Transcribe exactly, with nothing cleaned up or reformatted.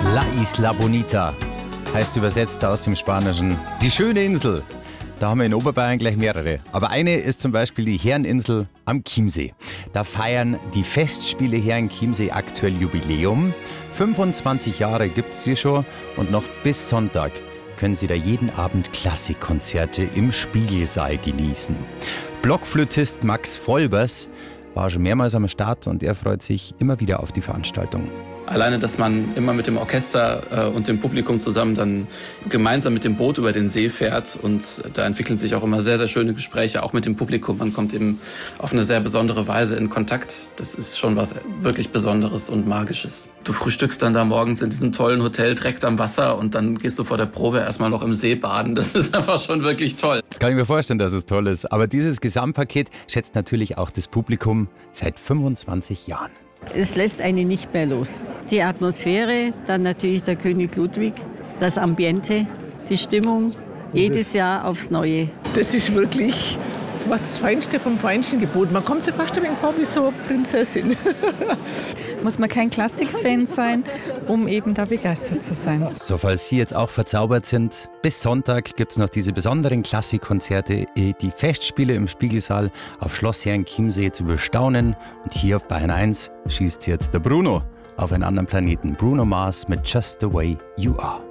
La Isla Bonita heißt übersetzt aus dem Spanischen die schöne Insel. Da haben wir in Oberbayern gleich mehrere. Aber eine ist zum Beispiel die Herreninsel am Chiemsee. Da feiern die Festspiele Herrenchiemsee aktuell Jubiläum. fünfundzwanzig Jahre gibt es sie schon und noch bis Sonntag können Sie da jeden Abend Klassikkonzerte im Spiegelsaal genießen. Blockflötist Max Vollbers war schon mehrmals am Start und er freut sich immer wieder auf die Veranstaltung. Alleine, dass man immer mit dem Orchester äh, und dem Publikum zusammen dann gemeinsam mit dem Boot über den See fährt und da entwickeln sich auch immer sehr, sehr schöne Gespräche, auch mit dem Publikum. Man kommt eben auf eine sehr besondere Weise in Kontakt. Das ist schon was wirklich Besonderes und Magisches. Du frühstückst dann da morgens in diesem tollen Hotel direkt am Wasser und dann gehst du vor der Probe erstmal noch im See baden. Das ist einfach schon wirklich toll. Das kann ich mir vorstellen, dass es toll ist. Aber dieses Gesamtpaket schätzt natürlich auch das Publikum seit fünfundzwanzig Jahren. Es lässt einen nicht mehr los. Die Atmosphäre, dann natürlich der König Ludwig, das Ambiente, die Stimmung, jedes Jahr aufs Neue. Das ist wirklich das Feinste vom Feinsten geboten. Man kommt sich fast ein wenig vor wie so eine Prinzessin. Muss man kein Klassikfan sein, um eben da begeistert zu sein. So, falls Sie jetzt auch verzaubert sind, bis Sonntag gibt es noch diese besonderen Klassikkonzerte, die Festspiele im Spiegelsaal auf Schloss Herrenchiemsee zu bestaunen. Und hier auf Bayern eins schießt jetzt der Bruno auf einen anderen Planeten. Bruno Mars mit Just the Way You Are.